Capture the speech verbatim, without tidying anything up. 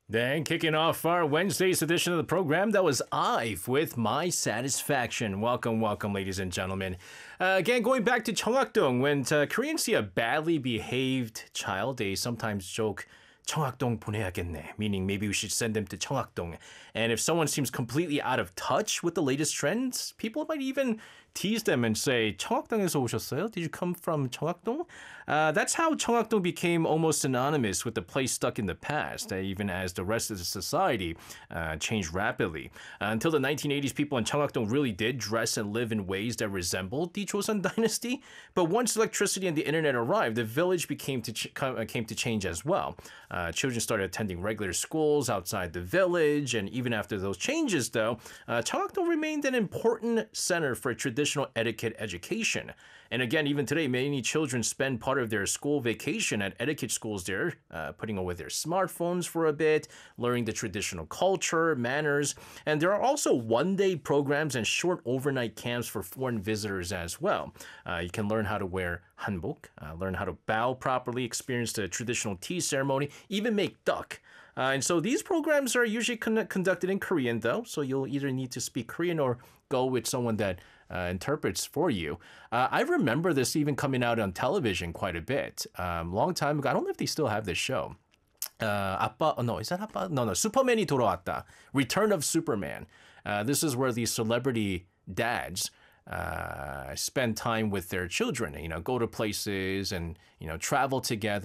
Then, kicking off our Wednesday's edition of the program, that was IVE with My Satisfaction. Welcome, welcome, ladies and gentlemen. Uh, again, going back to Cheongakdong, when uh, Koreans see a badly behaved child, they sometimes joke, 청학동 보내야겠네, meaning maybe we should send them to Cheongakdong. And if someone seems completely out of touch with the latest trends, people might even tease them and say, 청학동에서 오셨어요? Did you come from Cheongakdong? Uh, that's how Cheongakdong became almost synonymous with the place stuck in the past, uh, even as the rest of the society uh, changed rapidly. Uh, until the nineteen eighties, people in Cheongakdong really did dress and live in ways that resembled the Joseon dynasty. But once electricity and the internet arrived, the village became to ch- came to change as well. Uh, children started attending regular schools outside the village, and even after those changes, though, uh, Cheongakdong remained an important center for traditional etiquette education. And again, even today, many children spend part of their school vacation at etiquette schools there, uh, putting away their smartphones for a bit, learning the traditional culture, manners. And there are also one-day programs and short overnight camps for foreign visitors as well. Uh, you can learn how to wear hanbok, uh, learn how to bow properly, experience the traditional tea ceremony, even make duck. Uh, and so these programs are usually con- conducted in Korean, though, so you'll either need to speak Korean or go with someone that uh, interprets for you. Uh, I remember this even coming out on television quite a bit. Um, long time ago. I don't know if they still have this show. Uh, 아빠, oh, no, is that 아빠? No, no, superman이 돌아왔다. Return of Superman. Uh, this is where these celebrity dads uh, spend time with their children, you know, go to places and, you know, travel together.